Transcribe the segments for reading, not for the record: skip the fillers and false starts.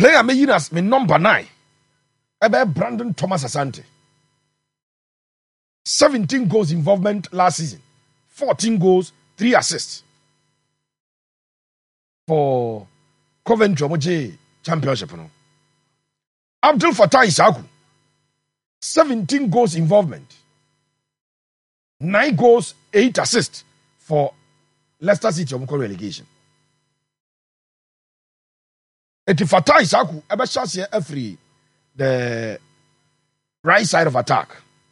player me as me number 9. Ebe Brandon Thomas Asante. 17 goals involvement last season. 14 goals, 3 assists. For Coventry Omoje Championship. No? Abdul Fattah Issahaku. 17 goals involvement. 9 goals, 8 assists for Leicester City Omoko relegation. Eti Fattah Issahaku ebe chance every the right side of attack.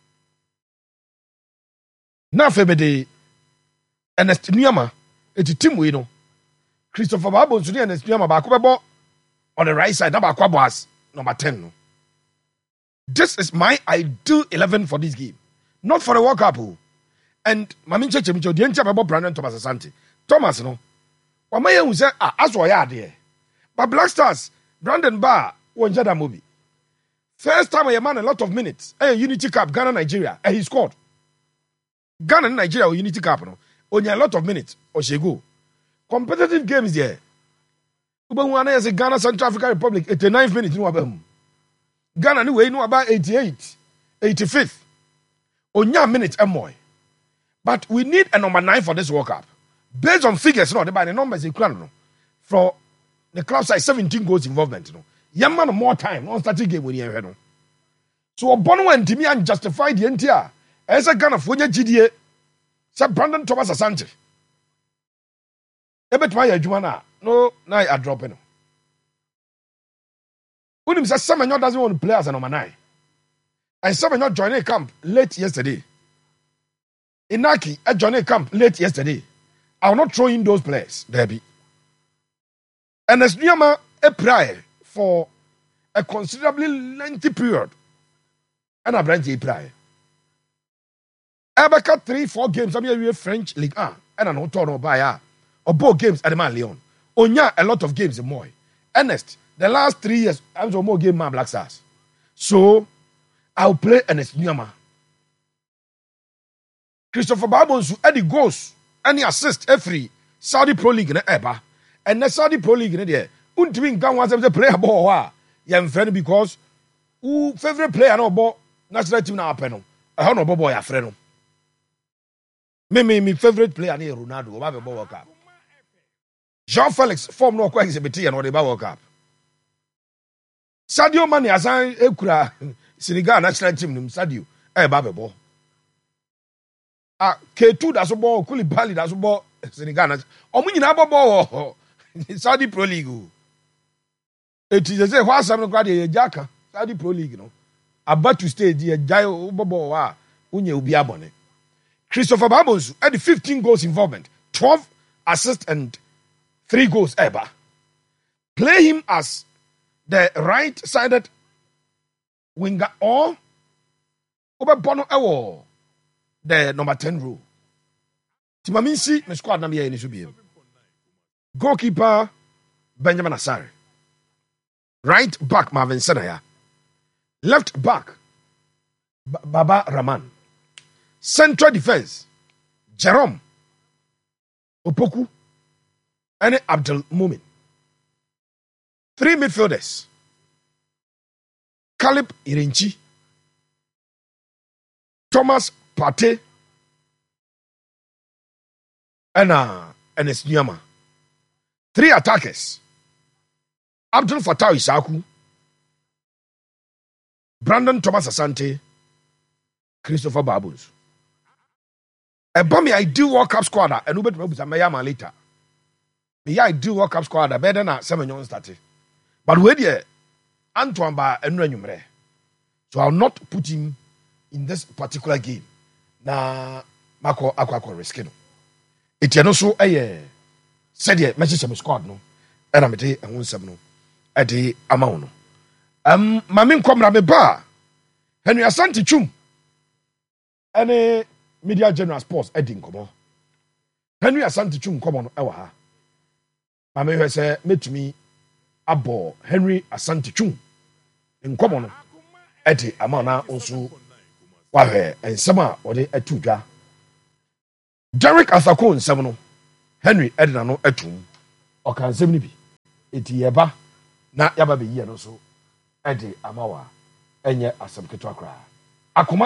Na febede Ernest Nuama eti team we no. Christopher Babo nso ne Ernest Nuama ba ko bebo on the right side na ba kwabo as number 10 no. This is my ideal 11 for this game. Not for the World Cup. And Mami Cheche Micho the entire bebo Brandon Thomas Asante. Thomas no. Wa maye hu say as wo ya de. But Black Stars Brandon Ba won Jada Mobi. First time a man a lot of minutes. Unity Cup Ghana Nigeria and he scored. Ghana and Nigeria or Unity Cup no. Only a lot of minutes or she go. Competitive games there. Ubanwana is a Ghana Central African Republic 89th minute no abem. Ghana anyway no about 88, 85th. Onya minute and more. But we need a number 9 for this World Cup. Based on figures, no, by the numbers equal no. For the club side 17 goals involvement no. Young man more time on starting game when you no. So Bono and Timmy and justify the entire as a Ghana for GDA. Sir Brandon Thomas Asante. Ebet my Jumana. No, now I drop it. Unim says Semenyo doesn't want to play as a number 9. And Semenyo joined a camp late yesterday. Inaki joined a camp late yesterday. I will not throw in those players, Debbie. And as Niyama a prayer for a considerably lengthy period. And I branch a prayer. Abaka 3-4 games. I'm here French League 1. And I don't know by or both games at the Man Leon. Onya a lot of games in Moy. Ernest, the last 3 years, I'm so more game man Black Stars. So I'll play Ernest Nyama. Christopher Babonsu, Eddie goals, any assist every Saudi Pro League in the Eba. And the Saudi Pro League in there. Untwin Gang was a player ball. Yam friend because who favorite player no ball national team na apeno. I don't know boy a friend. Me favorite player near Ronaldo over the World Cup. Jean Felix form no quite exhibit and or the World Cup. Sadio Mane asan ekura Senegal national team Sadio babebo. K2 that's ball Koulibaly that's ball Senegal. Omu nyina ball Saudi Pro League. It is a why some grad Jaka Saudi Pro League no. About to stay the Jayo Bobo wa unye ubi abone. Christopher Babonsu had 15 goals involvement, 12 assists and 3 goals ever. Play him as the right-sided winger or Bono Ewo, the number 10 role. Timaminsi, my squad number here in Goalkeeper Benjamin Asare. Right back Marvin Senaya. Left back Baba Rahman. Central defense Jerome Opoku and Abdul Mumin. 3 midfielders Caleb Irinchi, Thomas Partey, and Ernest Nyama. 3 attackers Abdul Fattah Issahaku, Brandon Thomas Asante, Christopher Babonsu. A bomb ideal World Cup squad and Ubet Robusta Mayama later. The ideal World Cup squad better than 7 years started. But where the Antoine Ba and Renumre. So I'll not put him in this particular game. Na Marco Aqua Rescue. It's also a said ye message of squad no. And I'm a day and 1-7 no. A day amount. Mamin Comra Ba Henry Asante Chum. Any media general sports Edding come on. Henry Asante Chum come on ewa. Mame say met me abo Henry Asante Chum. In come on. Eddie amana also wahwe ensema ode atudwa. Derek Athako nsem no. Henry Edna no atum. Okan nsem ni bi. Eti yeba na yaba bɛyi no so ɛde ama wa ɛnyɛ asɛm ketewa koraa. Akoma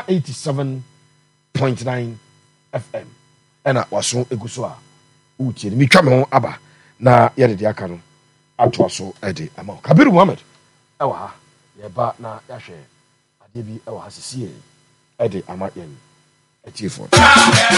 87.9 FM ɛna waso egu so a wotie no metwa me ho aba na yɛde de aka no atoa so ɛde ama wo. Kabiru Mohammed ɛwɔ ha yɛba na yɛahwɛ adeɛ bi ɛwɔ ha sesie ɛde ama yɛn atiefoɔ.